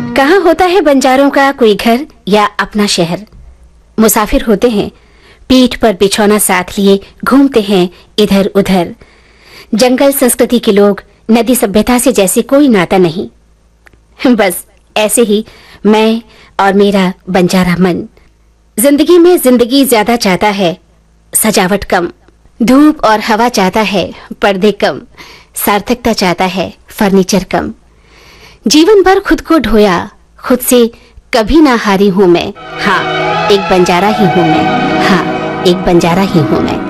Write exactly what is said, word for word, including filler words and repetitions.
कहाँ होता है बंजारों का कोई घर या अपना शहर। मुसाफिर होते हैं, पीठ पर बिछौना साथ लिए घूमते हैं इधर उधर। जंगल संस्कृति के लोग, नदी सभ्यता से जैसे कोई नाता नहीं। बस ऐसे ही मैं और मेरा बंजारा मन जिंदगी में जिंदगी ज्यादा चाहता है, सजावट कम। धूप और हवा चाहता है, पर्दे कम। सार्थकता चाहता है, फर्नीचर कम। जीवन भर खुद को ढोया, खुद से कभी ना हारी हूं मैं। हाँ, एक बंजारा ही हूं मैं। हाँ, एक बंजारा ही हूं मैं।